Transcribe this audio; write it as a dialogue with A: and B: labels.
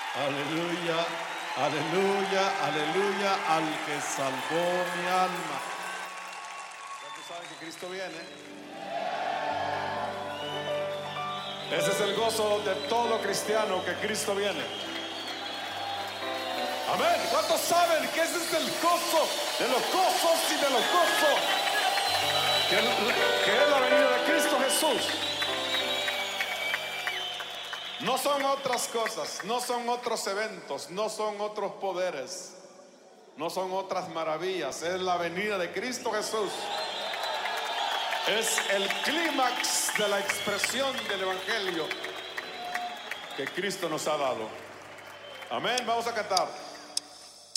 A: Aleluya, aleluya, aleluya al que salvó mi alma. ¿Cuántos saben que Cristo viene? Ese es el gozo de todo cristiano, que Cristo viene. Amén. ¿Cuántos saben que ese es el gozo de los gozos y de los gozos? Que es la venida de Cristo Jesús. No son otras cosas, no son otros eventos, no son otros poderes, no son otras maravillas. Es la venida de Cristo Jesús. Es el clímax de la expresión del evangelio que Cristo nos ha dado. Amén. Vamos a cantar.